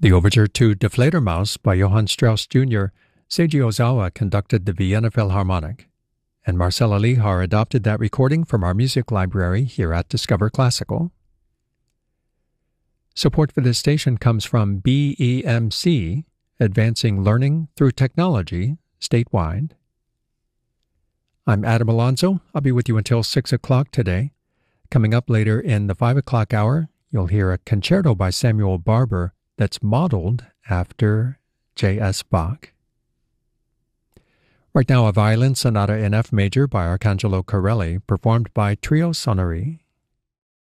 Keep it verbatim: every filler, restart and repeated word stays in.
The overture to Die Fledermaus by Johann Strauss Junior, Seiji Ozawa conducted the Vienna Philharmonic, and Marcella Lehar adopted that recording from our music library here at Discover Classical. Support for this station comes from B E M C, Advancing Learning Through Technology, statewide. I'm Adam Alonso. I'll be with you until six o'clock today. Coming up later in the five o'clock hour, you'll hear a concerto by Samuel Barber that's modeled after J S Bach. Right now, a violin sonata in F major by Arcangelo Corelli, performed by Trio Sonori.